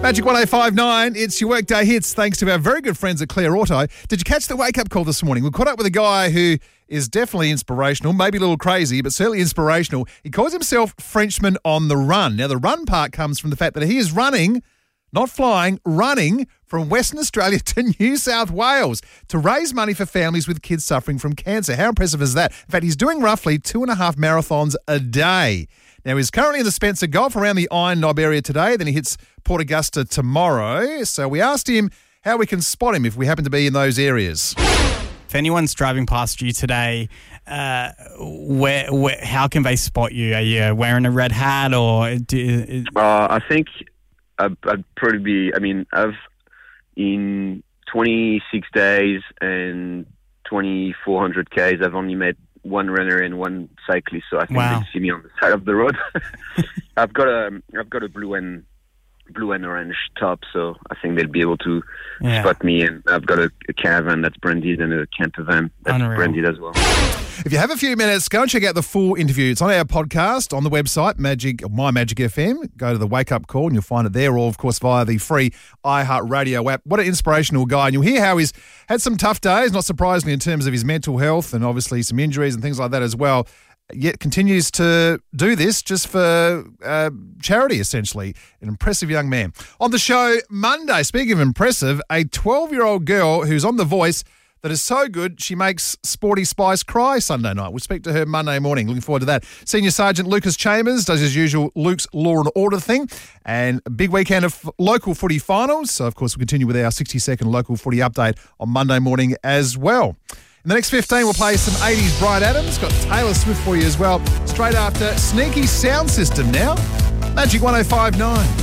Magic 1059, it's your workday hits thanks to our very good friends at Claire Auto. Did you catch the wake-up call this morning? We caught up with a guy who is definitely inspirational, maybe a little crazy, but certainly inspirational. He calls himself Frenchman on the Run. Now, the run part comes from the fact that he is running, not flying, running from Western Australia to New South Wales to raise money for families with kids suffering from cancer. How impressive is that? In fact, he's doing roughly 2.5 marathons a day. Now, he's currently in the Spencer Gulf around the Iron Knob area today. Then he hits Port Augusta tomorrow. So we asked him how we can spot him if we happen to be in those areas. If anyone's driving past you today, how can they spot you? Are you wearing a red hat or? I think I'd probably be. I mean, I've in 26 days and 2,400 Ks, I've only met one runner and one cyclist, so I think they see me on the side of the road. I've got a blue and orange top, so I think they'll be able to spot me. And I've got a caravan that's branded and a camper van that's branded as well. If you have a few minutes, go and check out the full interview. It's on our podcast on the website, My Magic FM. Go to the Wake Up Call and you'll find it there, or of course via the free iHeartRadio app. What an inspirational guy. And you'll hear how he's had some tough days, not surprisingly in terms of his mental health and obviously some injuries and things like that as well. Yet continues to do this just for charity, essentially. An impressive young man. On the show Monday, speaking of impressive, a 12-year-old girl who's on The Voice that is so good she makes Sporty Spice cry Sunday night. We'll speak to her Monday morning. Looking forward to that. Senior Sergeant Lucas Chambers does his usual Luke's Law and Order thing. And a big weekend of local footy finals. So, of course, we'll continue with our 60-second local footy update on Monday morning as well. In the next 15, we'll play some 80s Bryan Adams. Got Taylor Swift for you as well. Straight after Sneaky Sound System now. Magic 1059.